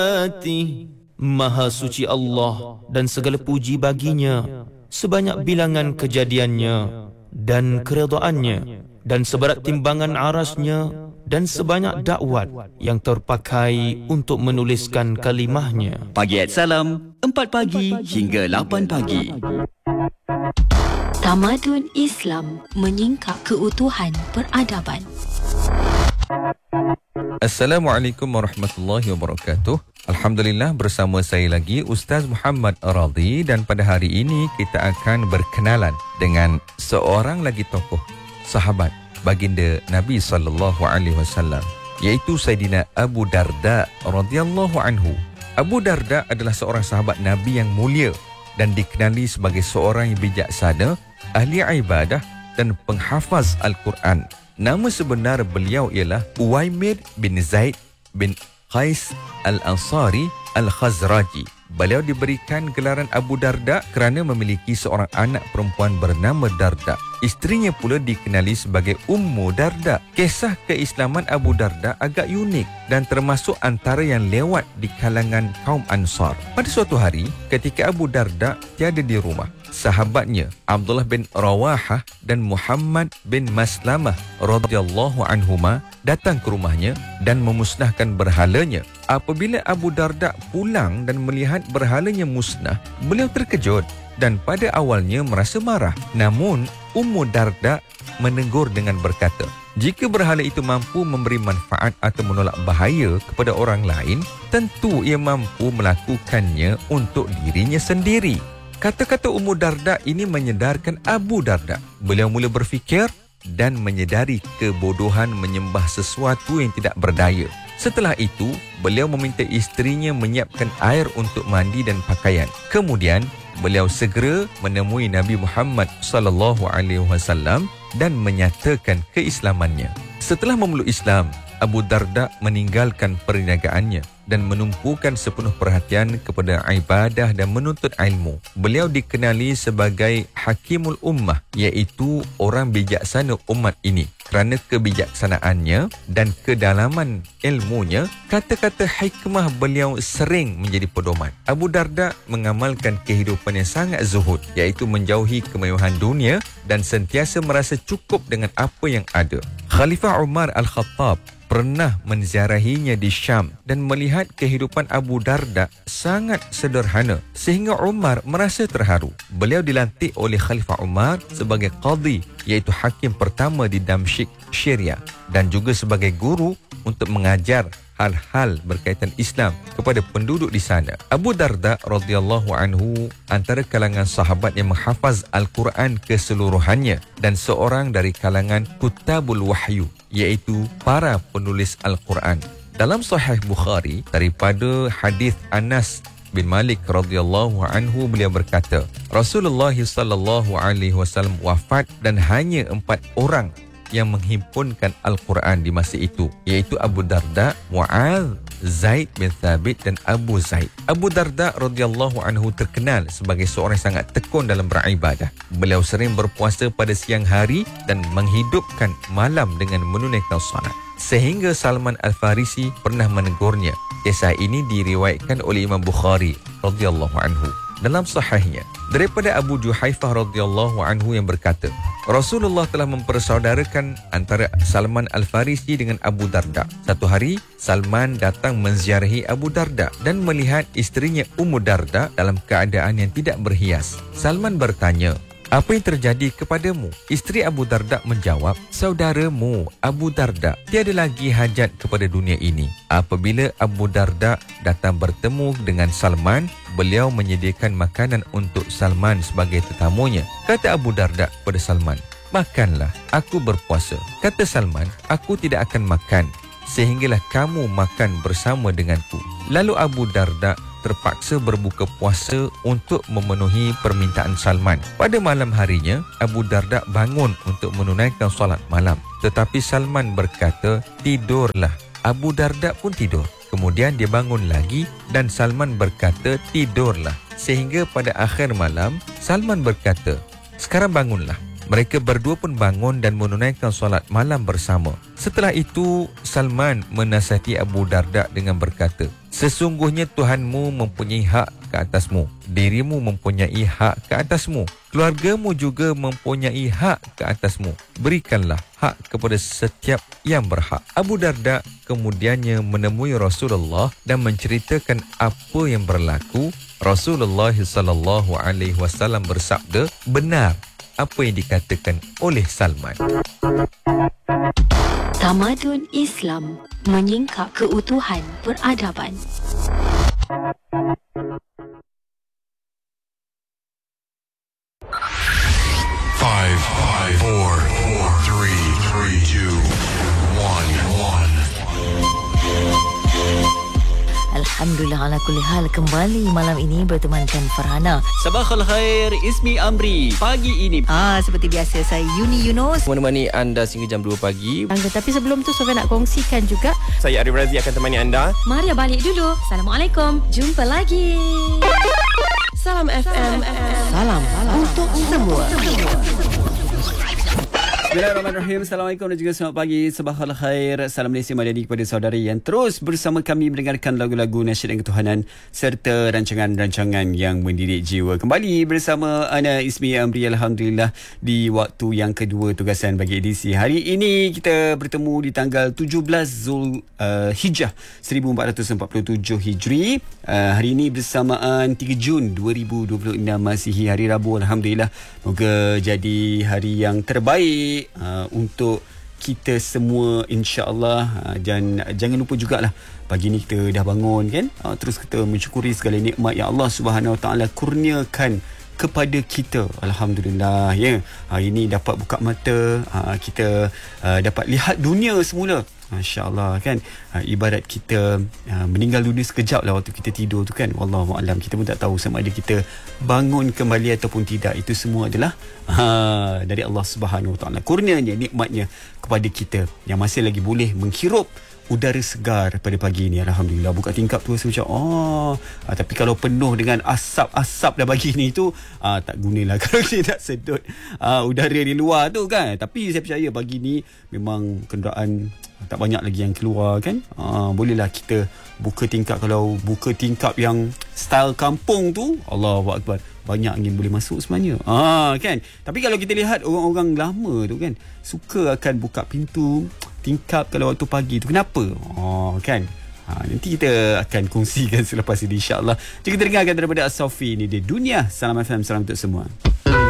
Maha suci Allah dan segala puji baginya, sebanyak bilangan kejadiannya dan keredaannya, dan seberat timbangan arasnya, dan sebanyak dakwat yang terpakai untuk menuliskan kalimahnya. Pagi Salam, 4 pagi hingga 8 pagi. Tamadun Islam menyingkap keutuhan peradaban. Assalamualaikum warahmatullahi wabarakatuh. Alhamdulillah, bersama saya lagi Ustaz Muhammad Radhi, dan pada hari ini kita akan berkenalan dengan seorang lagi tokoh sahabat baginda Nabi sallallahu alaihi wasallam, iaitu Sayyidina Abu Darda radhiyallahu anhu. Abu Darda adalah seorang sahabat Nabi yang mulia dan dikenali sebagai seorang yang bijaksana, ahli ibadah dan penghafaz Al-Quran. Nama sebenar beliau ialah Uwaimir bin Zaid bin Qais Al-Ansari Al-Khazraji. Beliau diberikan gelaran Abu Darda kerana memiliki seorang anak perempuan bernama Darda. Isterinya pula dikenali sebagai Ummu Darda. Kisah keislaman Abu Darda agak unik dan termasuk antara yang lewat di kalangan kaum Ansar. Pada suatu hari, ketika Abu Darda tiada di rumah, sahabatnya Abdullah bin Rawahah dan Muhammad bin Maslamah radhiyallahu anhuma datang ke rumahnya dan memusnahkan berhalanya. Apabila Abu Darda pulang dan melihat berhalanya musnah, beliau terkejut dan pada awalnya merasa marah. Namun Ummu Darda menegur dengan berkata, jika berhala itu mampu memberi manfaat atau menolak bahaya kepada orang lain, tentu ia mampu melakukannya untuk dirinya sendiri. Kata-kata Ummu Darda ini menyedarkan Abu Darda. Beliau mula berfikir dan menyedari kebodohan menyembah sesuatu yang tidak berdaya. Setelah itu, beliau meminta isterinya menyiapkan air untuk mandi dan pakaian. Kemudian, beliau segera menemui Nabi Muhammad sallallahu alaihi wasallam dan menyatakan keislamannya. Setelah memeluk Islam, Abu Darda meninggalkan perniagaannya dan menumpukan sepenuh perhatian kepada ibadah dan menuntut ilmu. Beliau dikenali sebagai Hakimul Ummah, iaitu orang bijaksana umat ini. Kerana kebijaksanaannya dan kedalaman ilmunya, kata-kata hikmah beliau sering menjadi pedoman. Abu Darda mengamalkan kehidupan yang sangat zuhud, iaitu menjauhi kemewahan dunia dan sentiasa merasa cukup dengan apa yang ada. Khalifah Umar Al-Khattab pernah menziarahinya di Syam dan melihat kehidupan Abu Darda sangat sederhana sehingga Umar merasa terharu. Beliau dilantik oleh Khalifah Umar sebagai qadhi, iaitu hakim pertama di Damsyik, Syria, dan juga sebagai guru untuk mengajar hal-hal berkaitan Islam kepada penduduk di sana. Abu Darda radhiyallahu anhu antara kalangan sahabat yang menghafaz Al-Quran keseluruhannya dan seorang dari kalangan kutabul wahyu, iaitu para penulis Al-Quran. Dalam Sahih Bukhari, daripada hadis Anas bin Malik radhiyallahu anhu, beliau berkata, Rasulullah sallallahu alaihi wasallam wafat dan hanya 4 orang yang menghimpunkan Al-Quran di masa itu, iaitu Abu Darda, Mu'adz, Zaid bin Thabit dan Abu Zaid. Abu Darda radhiyallahu anhu terkenal sebagai seorang yang sangat tekun dalam beribadah. Beliau sering berpuasa pada siang hari dan menghidupkan malam dengan menunaikan salat. Sehingga Salman Al-Farisi pernah menegurnya. Kisah ini diriwayatkan oleh Imam Bukhari radhiyallahu anhu dalam sahihnya daripada Abu Juhaifah radhiyallahu anhu yang berkata, Rasulullah telah mempersaudarakan antara Salman Al-Farisi dengan Abu Darda. Satu hari, Salman datang menziarahi Abu Darda dan melihat isterinya Ummu Darda dalam keadaan yang tidak berhias. Salman bertanya, apa yang terjadi kepadamu? Isteri Abu Darda menjawab, saudaramu Abu Darda tiada lagi hajat kepada dunia ini. Apabila Abu Darda datang bertemu dengan Salman, beliau menyediakan makanan untuk Salman sebagai tetamunya. Kata Abu Darda kepada Salman, makanlah, aku berpuasa. Kata Salman, aku tidak akan makan sehinggalah kamu makan bersama denganku. Lalu Abu Darda terpaksa berbuka puasa untuk memenuhi permintaan Salman. Pada malam harinya, Abu Darda bangun untuk menunaikan solat malam. Tetapi Salman berkata, tidurlah. Abu Darda pun tidur. Kemudian dia bangun lagi dan Salman berkata, tidurlah. Sehingga pada akhir malam, Salman berkata, sekarang bangunlah. Mereka berdua pun bangun dan menunaikan solat malam bersama. Setelah itu, Salman menasihati Abu Darda dengan berkata, sesungguhnya Tuhanmu mempunyai hak ke atasmu, dirimu mempunyai hak ke atasmu, keluargamu juga mempunyai hak ke atasmu. Berikanlah hak kepada setiap yang berhak. Abu Darda kemudiannya menemui Rasulullah dan menceritakan apa yang berlaku. Rasulullah SAW bersabda, benar apa yang dikatakan oleh Salman. Tamadun Islam menyingkap keutuhan peradaban. Five, four, three, two, one. Alhamdulillah ala kulli hal, kembali malam ini bertemankan Farhana. Sabakhul khair, Ismi Amri. Pagi ini Seperti biasa, saya Yuni Yunus menemani anda sehingga jam 2 pagi. Tapi sebelum tu Sofia nak kongsikan juga. Saya Arif Razi akan temani anda. Maria balik dulu. Assalamualaikum. Jumpa lagi. Salam FM. Salam untuk semua. Bismillahirrahmanirrahim. Assalamualaikum dan juga selamat pagi. Sabakhul khair. Salam Malaysia Madani kepada saudari yang terus bersama kami mendengarkan lagu-lagu nasyid dan ketuhanan serta rancangan-rancangan yang mendidik jiwa. Kembali bersama Ana Ismi Amri, alhamdulillah, di waktu yang kedua tugasan bagi edisi. Hari ini kita bertemu di tanggal 17 Zulhijjah 1447 Hijri. Hari ini bersamaan 3 Jun 2026 Masihi, hari Rabu. Alhamdulillah, moga jadi hari yang terbaik untuk kita semua, insya-Allah. Dan jangan lupa jugalah, pagi ni kita dah bangun kan, terus kita mensyukuri segala nikmat yang Allah Subhanahu Wa Taala kurniakan kepada kita. Alhamdulillah, ya. Hari ni dapat buka mata, kita dapat lihat dunia semula. Masya-Allah kan, ibarat kita meninggal dunia sekejap lah waktu kita tidur tu kan. Wallahu a'lam, kita pun tak tahu sama ada kita bangun kembali ataupun tidak. Itu semua adalah dari Allah Subhanahu Wa Taala, kurnianya, nikmatnya kepada kita yang masih lagi boleh menghirup udara segar pada pagi ni. Alhamdulillah, buka tingkap tu rasa macam tapi kalau penuh dengan asap-asap dah pagi ni tu tak gunalah kalau kita tak sedut udara di luar tu kan. Tapi saya percaya pagi ni memang kenderaan tak banyak lagi yang keluar kan. Bolehlah kita buka tingkap. Kalau buka tingkap yang style kampung tu, Allahu Akbar, banyak angin boleh masuk sebenarnya. Kan. Tapi kalau kita lihat orang-orang lama tu kan, suka akan buka pintu tingkap kalau waktu pagi tu. Kenapa? Kan. Nanti kita akan kongsikan selepas ini, insya-Allah. Jika kita dengarkan daripada As-Safi ni di Dunia. Salam FM, salam untuk semua.